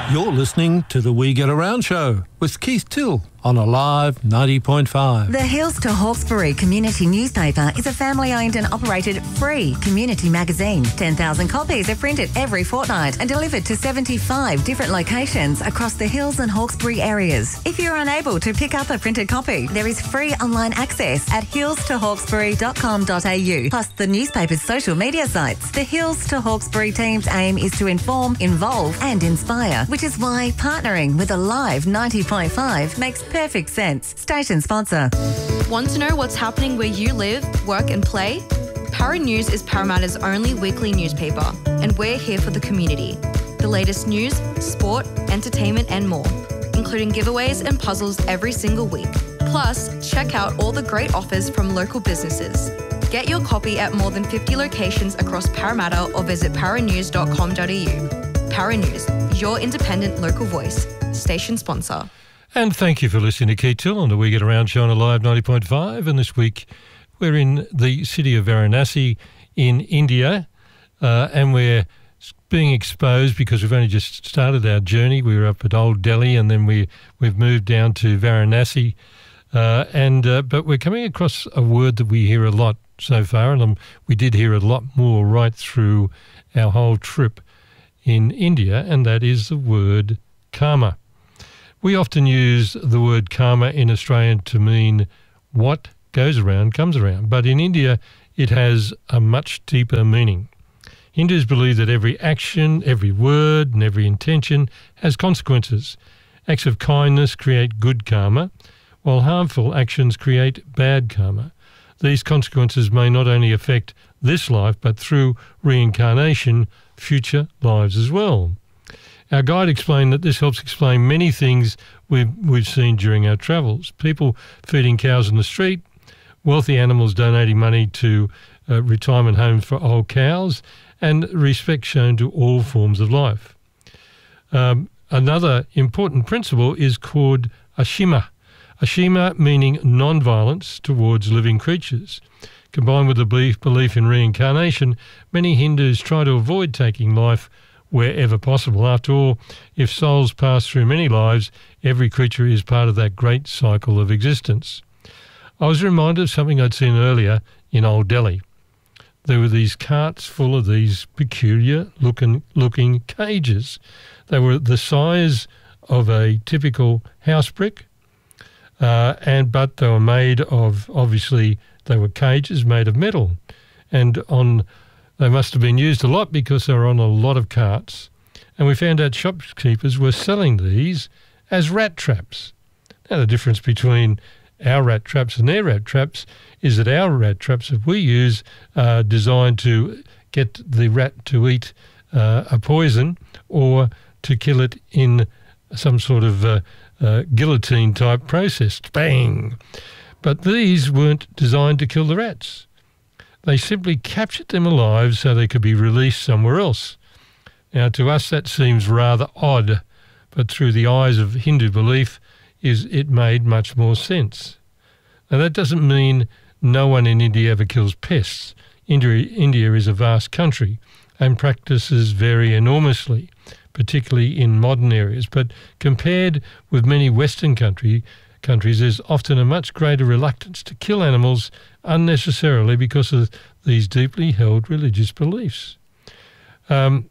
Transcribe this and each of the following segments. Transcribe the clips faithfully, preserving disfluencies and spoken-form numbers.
You're listening to the We Get Around show with Keith Till on Alive ninety point five. The Hills to Hawkesbury Community Newspaper is a family-owned and operated free community magazine. ten thousand copies are printed every fortnight and delivered to seventy-five different locations across the Hills and Hawkesbury areas. If you're unable to pick up a printed copy, there is free online access at hills to hawkesbury dot com dot a u, plus the newspaper's social media sites. The Hills to Hawkesbury team's aim is to inform, involve and inspire, which is why partnering with Alive ninety point five makes perfect sense. Station sponsor. Want to know what's happening where you live, work and play? Para News is Parramatta's only weekly newspaper, and we're here for the community. The latest news, sport, entertainment and more, including giveaways and puzzles every single week. Plus, check out all the great offers from local businesses. Get your copy at more than fifty locations across Parramatta or visit para news dot com dot a u. Para News, your independent local voice. Station sponsor. And thank you for listening to Keith Till on the We Get Around show on Alive ninety point five. And this week we're in the city of Varanasi in India, uh, and we're being exposed because we've only just started our journey. We were up at Old Delhi and then we, we've moved down to Varanasi. Uh, and uh, but we're coming across a word that we hear a lot so far, and um, we did hear a lot more right through our whole trip in India, and that is the word karma. We often use the word karma in Australian to mean what goes around comes around, but in India it has a much deeper meaning. Hindus believe that every action, every word and every intention has consequences. Acts of kindness create good karma, while harmful actions create bad karma. These consequences may not only affect this life, but through reincarnation, future lives as well. Our guide explained that this helps explain many things we've, we've seen during our travels. People feeding cows in the street, wealthy animals donating money to uh, retirement homes for old cows, and respect shown to all forms of life. Um, another important principle is called Ashima. Ashima meaning non-violence towards living creatures. Combined with the belief, belief in reincarnation, many Hindus try to avoid taking life wherever possible. After all, if souls pass through many lives, every creature is part of that great cycle of existence. I was reminded of something I'd seen earlier in Old Delhi. There were these carts full of these peculiar looking, looking cages. They were the size of a typical house brick, uh, and but they were made of, obviously, they were cages made of metal. And on They must have been used a lot because they were on a lot of carts. And we found out shopkeepers were selling these as rat traps. Now, the difference between our rat traps and their rat traps is that our rat traps that we use are designed to get the rat to eat uh, a poison or to kill it in some sort of uh, uh, guillotine-type process. Bang! But these weren't designed to kill the rats. They simply captured them alive so they could be released somewhere else. Now, to us that seems rather odd, but through the eyes of Hindu belief, is it made much more sense. Now, that doesn't mean no one in India ever kills pests. India, India is a vast country and practices vary enormously, particularly in modern areas. But compared with many Western country, countries, there's often a much greater reluctance to kill animals unnecessarily because of these deeply held religious beliefs. Um,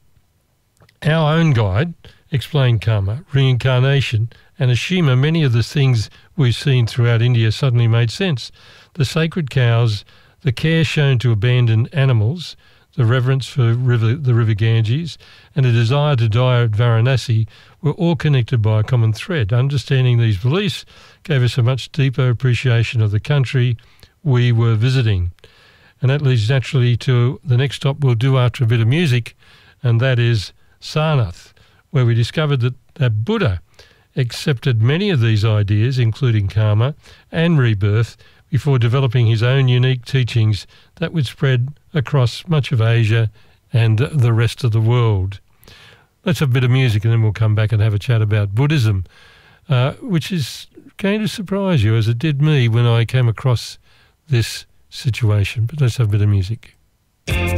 our own guide explained karma, reincarnation, and Ashima. Many of the things we've seen throughout India suddenly made sense. The sacred cows, the care shown to abandoned animals, the reverence for river, the river Ganges, and a desire to die at Varanasi were all connected by a common thread. Understanding these beliefs gave us a much deeper appreciation of the country we were visiting. And that leads naturally to the next stop we'll do after a bit of music, and that is Sarnath, where we discovered that, that Buddha accepted many of these ideas, including karma and rebirth, before developing his own unique teachings that would spread across much of Asia and the rest of the world. Let's have a bit of music and then we'll come back and have a chat about Buddhism, uh, which is going to surprise you as it did me when I came across this situation. But let's have a bit of music.